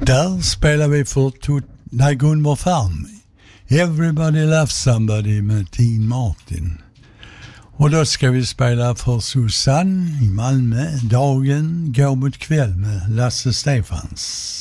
Där spelar vi för Gunvor Farm. Everybody loves somebody med Dean Martin. Och då ska vi spela för Susanne i Malmö. Dagen går mot kväll med Lasse Stefans.